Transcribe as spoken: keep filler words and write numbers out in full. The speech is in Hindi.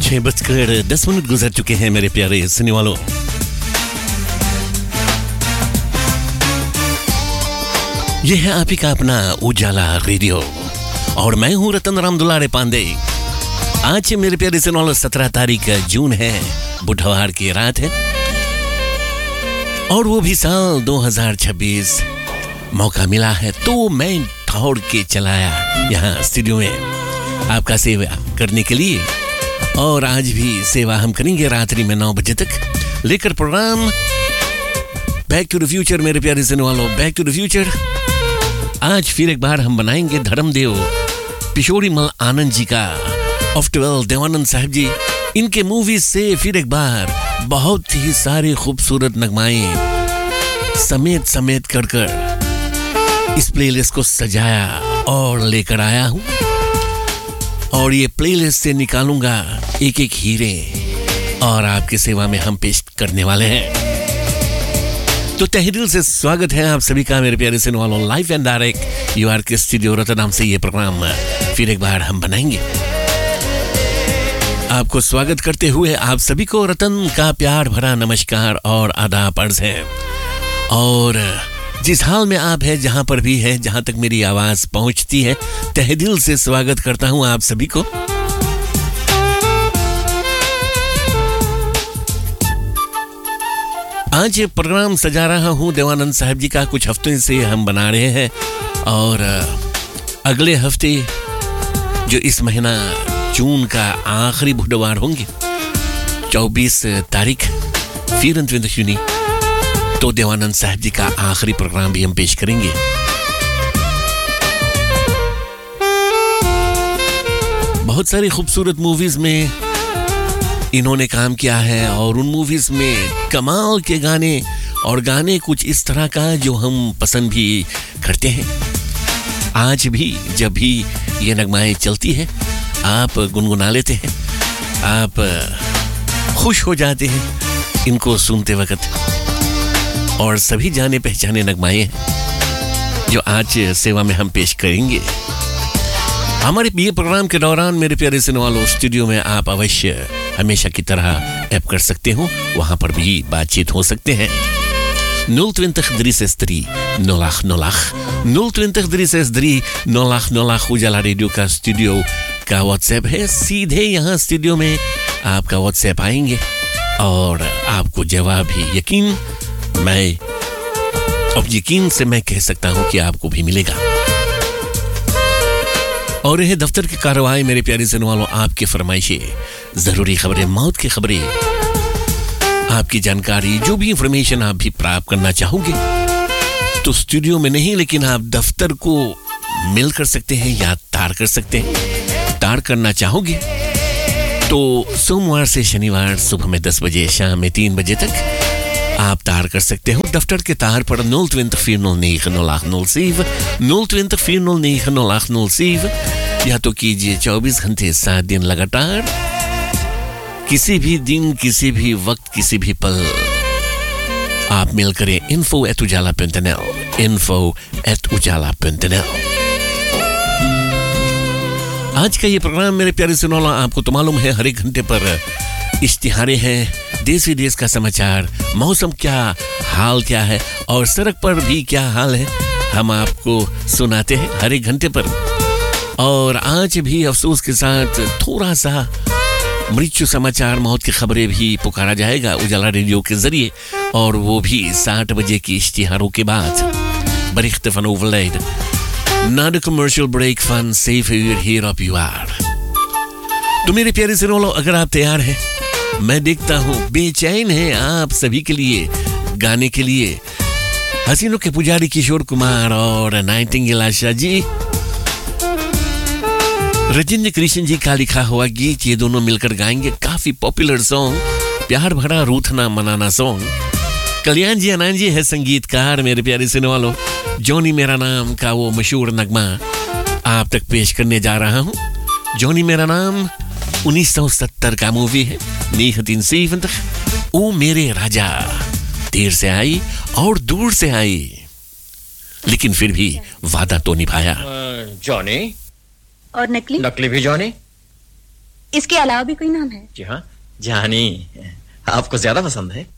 छह बजकर दस मिनट गुजर चुके हैं मेरे प्यारे सुनने वालों। ये है आप ही का अपना उजाला रेडियो और मैं हूं रतन राम दुलारे पांडे। आज मेरे प्यारे सुनने वालों सत्रह तारीख जून है, बुधवार की रात है और वो भी साल दो हज़ार छब्बीस। मौका मिला है तो मैं दौड़ के चलाया यहाँ स्टूडियो में आपका सेवा करने के लिए और आज भी सेवा हम करेंगे रात्रि में नौ बजे तक लेकर programme back to the future. मेरे प्यारे सुनने वालों, बैक टू द फ्यूचर आज फिर एक बार हम बनाएंगे धर्मदेव पिशोरीमल आनंद जी का ऑफ ट्वेल्व देवानंद साहब जी, इनके मूवीज से फिर एक बार बहुत ही सारे खूबसूरत नगमाएं समेत समेत कर कर इस प्लेलिस्ट को सजाया और लेकर आया हूं और ये प्लेलिस्ट से निकालूंगा एक एक हीरे और आपकी सेवा में हम पेश करने वाले हैं। तो तहे दिल से स्वागत है आप सभी का मेरे प्यारे सुनने वालों, लाइव एंड डायरेक्ट यूआर के स्टूडियो रतन से ये प्रोग्राम फिर एक बार हम बनाएंगे। आपको स्वागत करते हुए आप सभी को रतन का प्यार भरा नमस्कार और आदाब अर्ज है और जिस हाल में आप हैं, जहां पर भी है, जहां तक मेरी आवाज पहुंचती है, तहे दिल से स्वागत करता हूं आप सभी को। आज ये प्रोग्राम सजा रहा हूं देवानंद साहब जी का, कुछ हफ्तों से हम बना रहे हैं और अगले हफ्ते जो इस महीना जून का आखिरी बुधवार होंगे चौबीस तारीख फिर अंतविंदशुनी, तो देवानंद साहब जी का आखिरी प्रोग्राम भी हम पेश करेंगे। बहुत सारी खूबसूरत मूवीज में इन्होंने काम किया है और उन मूवीज में कमाल के गाने और गाने कुछ इस तरह का जो हम पसंद भी करते हैं। आज भी जब भी ये नगमाएं चलती है आप गुनगुना लेते हैं, आप खुश हो जाते हैं इनको सुनते वक्त और सभी जाने पहचाने नगमाएं हैं जो आज सेवा में हम पेश करेंगे। हमारे ये प्रोग्राम के दौरान मेरे प्यारे सुनने वालों, स्टूडियो में आप अवश्य हमेशा की तरह ऐप कर सकते हो, वहां पर भी बातचीत हो सकते हैं। nul twintig drie zes drie nul acht nul acht nul twintig drie zes drie nul acht nul acht उजाला रेडियो का स्टूडियो का व्हाट्सएप है। सीधे यहाँ स्टूडियो में आपका व्हाट्सएप आएंगे और आपको जवाब ही यकीन मैं अब यकीन से मैं कह सकता हूं कि आपको भी मिलेगा। और यह दफ्तर की कार्रवाई मेरे प्यारे सुनने वालों, आपकी फरमाइशें, जरूरी खबरें, मौत की खबरें, आपकी जानकारी, जो भी इंफॉर्मेशन आप भी प्राप्त करना चाहोगे तो स्टूडियो में नहीं लेकिन आप दफ्तर को मेल कर सकते हैं या तार कर सकते हैं। तार करना चाहोगे तो सोमवार से शनिवार सुबह में दस बजे, शाम में तीन बजे तक आप तार कर सकते हो दफ्तर के तार पर nul twintig vier nul negen nul acht nul zeven nul twintig vier nul negen nul acht nul zeven या तो कीजिए चौबीस घंटे सात दिन लगातार, किसी भी दिन, किसी भी वक्त, किसी भी पल आप मेल करें info at ujala dot n l info at ujala dot n l। आज का ये प्रोग्राम मेरे प्यारे सुनने वालों, आपको तो मालूम है हर एक घंटे पर इश्तिहारे हैं, देश विदेश का समाचार, मौसम क्या हाल क्या है और सड़क पर भी क्या हाल है, हम आपको सुनाते हैं हर एक घंटे पर। और आज भी अफसोस के साथ थोड़ा सा मृत्यु समाचार, मौत की खबरें भी पुकारा जाएगा उजाला रेडियो के जरिए और वो भी साठ बजे की इश्तिहारों के बाद। Berichten van overlijden. Na de commercial break van zeven uur hier op U R। तो मेरे प्यारे सुनने वालों, अगर आप तैयार हैं, मैं देखता हूं बेचैन है आप सभी के लिए गाने के लिए हसीनों के पुजारी किशोर कुमार और नाइटिंगेल आशा जी, राजेंद्र कृष्ण जी का लिखा हुआ गीत, ये दोनों मिलकर गाएंगे काफी पॉपुलर सॉन्ग, प्यार भरा रूठना मनाना सॉन्ग। कल्याण जी आनंद जी है संगीतकार। मेरे प्यारे सुनने वालों, जॉनी मेरा नाम का वो मशहूर नगमा आप तक पेश करने जा रहा हूं। जॉनी मेरा नाम उन्नीस सौ सत्तर का मूवी है, negentien zeventig। ओ मेरे राजा, देर से आई और दूर से आई लेकिन फिर भी वादा तो निभाया। जॉनी और नकली नकली भी जॉनी। इसके अलावा भी कोई नाम है? जी हाँ, जानी। आपको ज्यादा पसंद है?